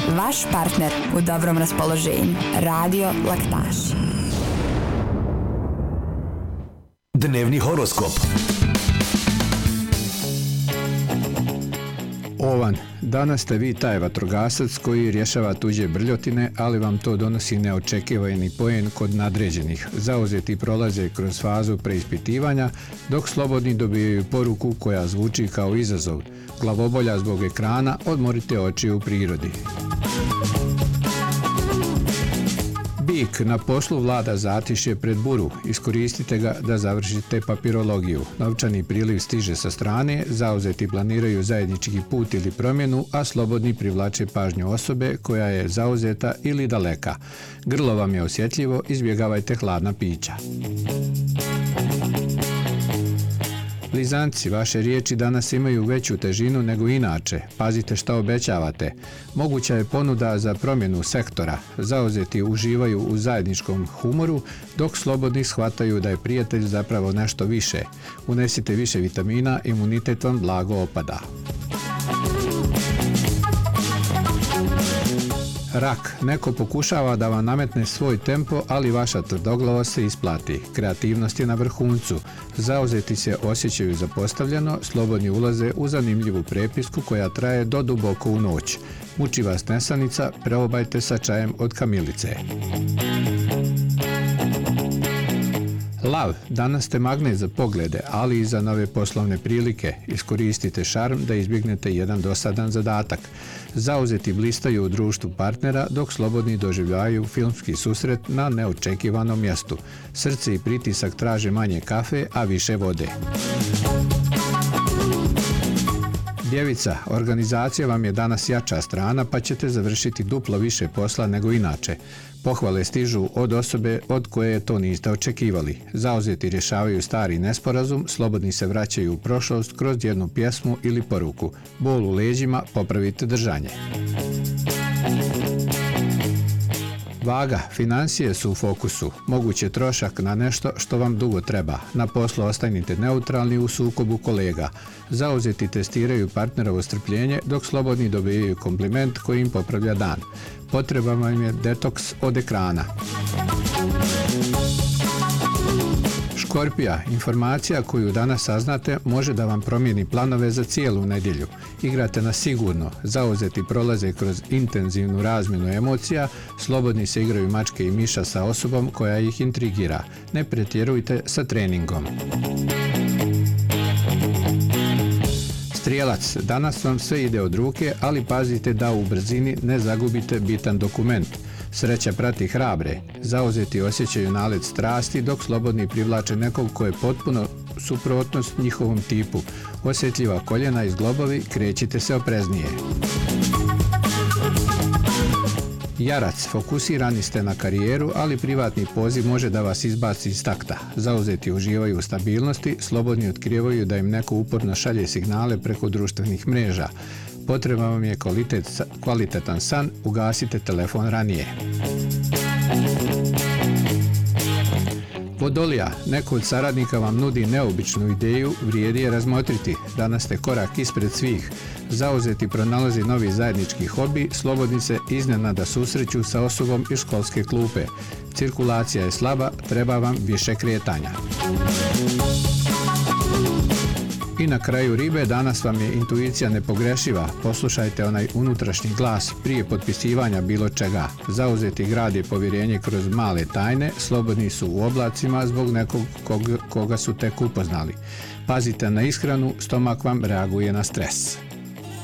Vaš partner u dobrom raspoloženju. Radio Laktaš. Dnevni horoskop. Ovan, danas ste vi taj vatrogasac koji rješava tuđe brljotine, ali vam to donosi neočekivani poen kod nadređenih. Zauzeti prolaze kroz fazu preispitivanja, dok slobodni dobijaju poruku koja zvuči kao izazov. Glavobolja zbog ekrana, odmorite oči u prirodi. Bik, na poslu vlada zatišje pred buru, iskoristite ga da završite papirologiju. Novčani priliv stiže sa strane, zauzeti planiraju zajednički put ili promjenu, a slobodni privlače pažnju osobe koja je zauzeta ili daleka. Grlo vam je osjetljivo, izbjegavajte hladna pića. Blizanci, vaše riječi danas imaju veću težinu nego inače. Pazite šta obećavate. Moguća je ponuda za promjenu sektora. Zauzeti uživaju u zajedničkom humoru, dok slobodni shvataju da je prijatelj zapravo nešto više. Unesite više vitamina, imunitet vam blago opada. Rak, neko pokušava da vam nametne svoj tempo, ali vaša tvrdoglavost se isplati. Kreativnost je na vrhuncu. Zauzeti se osjećaju zapostavljeno, slobodni ulaze u zanimljivu prepisku koja traje do duboko u noć. Muči vas nesanica, preobajte sa čajem od kamilice. Lav, danas ste magnet za poglede, ali i za nove poslovne prilike. Iskoristite šarm da izbjegnete jedan dosadan zadatak. Zauzeti blistaju u društvu partnera, dok slobodni doživljavaju filmski susret na neočekivanom mjestu. Srce i pritisak traže manje kafe, a više vode. Djevica, organizacija vam je danas jača strana, pa ćete završiti duplo više posla nego inače. Pohvale stižu od osobe od koje to niste očekivali. Zauzeti rješavaju stari nesporazum, slobodni se vraćaju u prošlost kroz jednu pjesmu ili poruku. Bol u leđima, popravite držanje. Vaga, financije su u fokusu. Moguće trošak na nešto što vam dugo treba. Na poslu ostanite neutralni u sukobu kolega. Zauzeti testiraju partnerovo strpljenje, dok slobodni dobijaju kompliment koji im popravlja dan. Potreba vam je detoks od ekrana. Škorpija, informacija koju danas saznate može da vam promijeni planove za cijelu nedjelju. Igrate na sigurno, zauzeti prolaze kroz intenzivnu razmjenu emocija, slobodni se igraju mačke i miša sa osobom koja ih intrigira. Ne pretjerujte sa treningom. Strijelac, danas vam sve ide od ruke, ali pazite da u brzini ne zagubite bitan dokument. Sreća prati hrabre. Zauzeti osjećaju nalet strasti, dok slobodni privlače nekog ko je potpuno suprotnost njihovom tipu. Osjetljiva koljena i zglobovi, krećite se opreznije. Jarac, fokusirani ste na karijeru, ali privatni poziv može da vas izbaci iz takta. Zauzeti uživaju u stabilnosti, slobodni otkrivaju da im neko uporno šalje signale preko društvenih mreža. Potreba vam je kvalitetan san, ugasite telefon ranije. Vodolija, neko od saradnika vam nudi neobičnu ideju, vrijedi je razmotriti. Danas ste korak ispred svih. Zauzeti pronalazi novi zajednički hobi, slobodni se iznenada susreću sa osobom iz školske klupe. Cirkulacija je slaba, treba vam više kretanja. I na kraju ribe, danas vam je intuicija nepogrešiva. Poslušajte onaj unutrašnji glas prije potpisivanja bilo čega. Zauzeti gradi povjerenje kroz male tajne, slobodni su u oblacima zbog nekog koga su tek upoznali. Pazite na ishranu, stomak vam reaguje na stres.